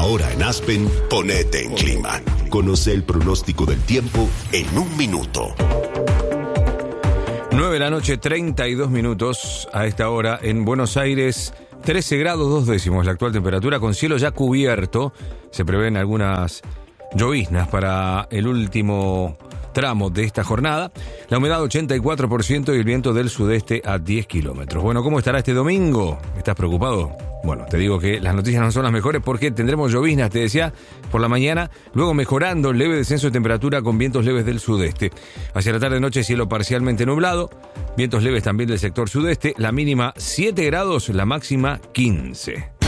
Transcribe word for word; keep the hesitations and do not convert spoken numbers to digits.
Ahora en Aspen, ponete en clima. Conoce el pronóstico del tiempo en un minuto. nueve de la noche, treinta y dos minutos a esta hora en Buenos Aires. trece grados dos décimos la actual temperatura, con cielo ya cubierto. Se prevén algunas lloviznas para el último tramo de esta jornada. La humedad ochenta y cuatro por ciento y el viento del sudeste a diez kilómetros. Bueno, ¿cómo estará este domingo? ¿Estás preocupado? Bueno, te digo que las noticias no son las mejores porque tendremos lloviznas, te decía, por la mañana, luego mejorando, leve descenso de temperatura con vientos leves del sudeste. Hacia la tarde-noche, cielo parcialmente nublado, vientos leves también del sector sudeste, la mínima siete grados, la máxima quince.